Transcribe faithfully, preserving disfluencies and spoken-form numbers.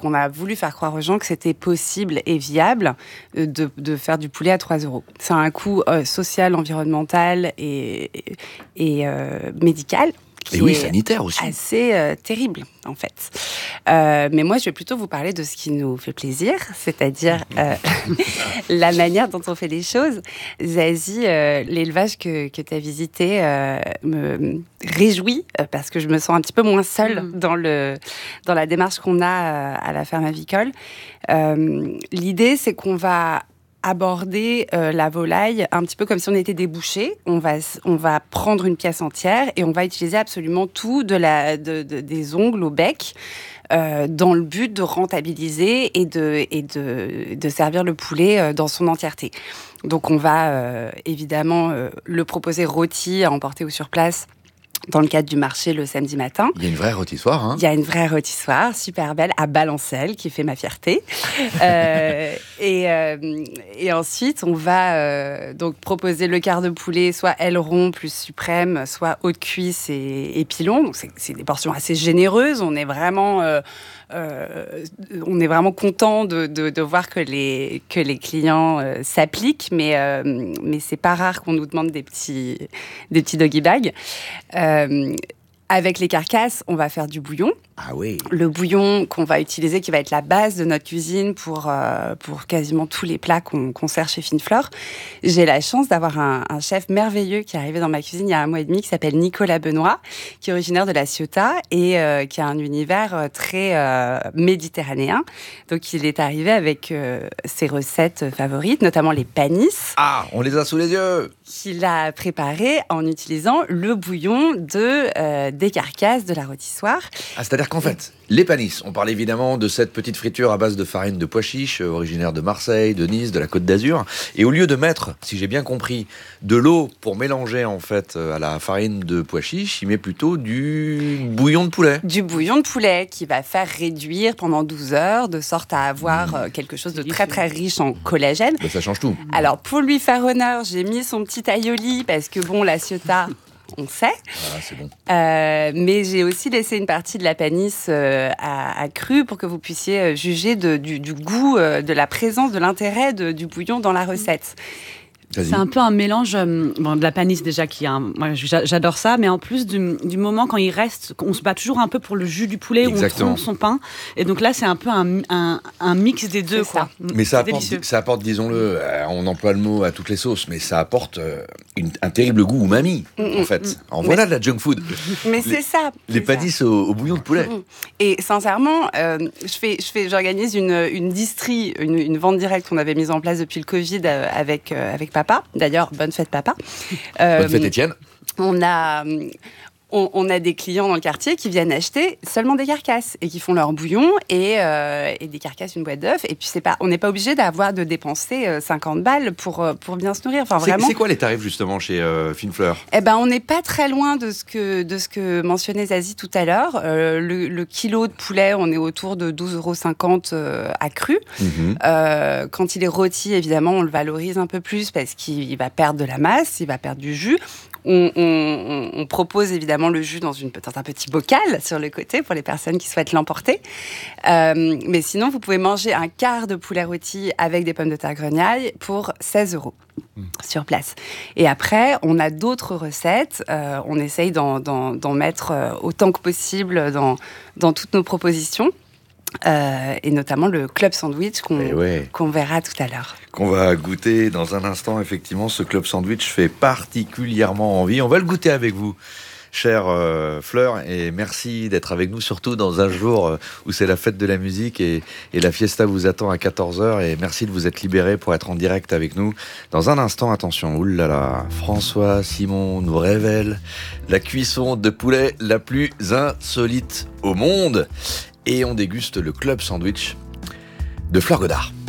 Donc, on a voulu faire croire aux gens que c'était possible et viable de, de faire du poulet à trois euros. C'est un coût euh, social, environnemental et, et euh, médical. Et oui, sanitaire aussi. Assez euh, terrible, en fait. Euh, mais moi, je vais plutôt vous parler de ce qui nous fait plaisir, c'est-à-dire euh, la manière dont on fait les choses. Zazie, euh, l'élevage que, que tu as visité euh, me réjouit, euh, parce que je me sens un petit peu moins seule mmh. dans, le, dans la démarche qu'on a euh, à la ferme avicole. Euh, l'idée, c'est qu'on va aborder euh, la volaille un petit peu comme si on était des bouchers. On va, on va prendre une pièce entière et on va utiliser absolument tout, de la, de, de, des ongles au bec, euh, dans le but de rentabiliser et de, et de, de servir le poulet euh, dans son entièreté. Donc on va euh, évidemment euh, le proposer rôti à emporter ou sur place dans le cadre du marché le samedi matin. Il y a une vraie rôtissoire, hein. Il y a une vraie rôtissoire, super belle, à Balancelle, qui fait ma fierté. euh, et, euh, et ensuite, on va euh, donc proposer le quart de poulet, soit aileron plus suprême, soit haute cuisse et, et pilon. Donc c'est, c'est des portions assez généreuses. On est vraiment, euh, euh, on est vraiment content de, de, de voir que les, que les clients euh, s'appliquent, mais, euh, mais c'est pas rare qu'on nous demande des petits, des petits doggy bags. Euh, Euh, avec les carcasses, on va faire du bouillon. Ah oui. Le bouillon qu'on va utiliser, qui va être la base de notre cuisine pour, euh, pour quasiment tous les plats qu'on, qu'on sert chez Fine Fleur. J'ai la chance d'avoir un, un chef merveilleux qui est arrivé dans ma cuisine il y a un mois et demi, qui s'appelle Nicolas Benoît, qui est originaire de la Ciotat et euh, qui a un univers très euh, méditerranéen. Donc, il est arrivé avec euh, ses recettes favorites, notamment les panisses. Ah, on les a sous les yeux. Qu'il a préparé en utilisant le bouillon de, euh, des carcasses de la rôtissoire. Ah, c'est-à-dire qu'en fait, les panisses, on parle évidemment de cette petite friture à base de farine de pois chiches, originaire de Marseille, de Nice, de la Côte d'Azur. Et au lieu de mettre, si j'ai bien compris, de l'eau pour mélanger en fait à la farine de pois chiches, il met plutôt du bouillon de poulet. Du bouillon de poulet qui va faire réduire pendant douze heures, de sorte à avoir mmh. quelque chose de très très riche en collagène. Ben, ça change tout. Alors pour lui faire honneur, j'ai mis son petit aioli parce que bon, la Ciotat, on sait. Ah, c'est bon. Euh, mais j'ai aussi laissé une partie de la panisse euh, à, à cru pour que vous puissiez juger de, du, du goût, euh, de la présence, de l'intérêt de, du bouillon dans la recette. Vas-y. C'est un peu un mélange euh, bon, de la panisse déjà qui est un, moi j'adore ça, mais en plus du, du moment quand il reste, on se bat toujours un peu pour le jus du poulet. Exactement. Où on trempe son pain, et donc là c'est un peu un, un, un mix des deux, quoi. Mais ça apporte, ça apporte, disons-le, euh, on emploie le mot à toutes les sauces, mais ça apporte euh, une, un terrible goût umami, mmh, en fait. Mmh. En mais voilà de la junk food. Mais les, c'est ça. Les panisses au, au bouillon de poulet. Mmh. Et sincèrement, euh, je fais, je fais, j'organise une, une distrie, une, une vente directe qu'on avait mise en place depuis le Covid euh, avec euh, avec papa. D'ailleurs, bonne fête papa. Euh, bonne fête Étienne. On a, on, on a des clients dans le quartier qui viennent acheter seulement des carcasses et qui font leur bouillon et, euh, et des carcasses, une boîte d'œufs. Et puis c'est pas, on n'est pas obligé d'avoir de dépenser cinquante balles pour pour bien se nourrir. Enfin c'est, vraiment. C'est quoi les tarifs justement chez euh, Fine Fleur ? Eh ben, on n'est pas très loin de ce que de ce que mentionnait Zazie tout à l'heure. Euh, le, le kilo de poulet, on est autour de douze euros cinquante euh, à cru. Mm-hmm. Euh, quand il est rôti, évidemment, on le valorise un peu plus parce qu'il va perdre de la masse, il va perdre du jus. On, on, on propose évidemment le jus dans, une, dans un petit bocal sur le côté pour les personnes qui souhaitent l'emporter. Euh, mais sinon, vous pouvez manger un quart de poulet rôti avec des pommes de terre grenaille pour seize euros mmh. sur place. Et après, on a d'autres recettes. Euh, on essaye d'en, d'en, d'en mettre autant que possible dans, dans toutes nos propositions. Euh, et notamment le club sandwich qu'on, ouais. qu'on verra tout à l'heure. Qu'on va goûter dans un instant. Effectivement, ce club sandwich fait particulièrement envie. On va le goûter avec vous, chère euh, Fleur, et merci d'être avec nous, surtout dans un jour euh, où c'est la fête de la musique et, et la fiesta vous attend à quatorze heures, et merci de vous être libéré pour être en direct avec nous. Dans un instant, attention, oulala, François Simon nous révèle la cuisson de poulet la plus insolite au monde. Et on déguste le club sandwich de Fleur Godard.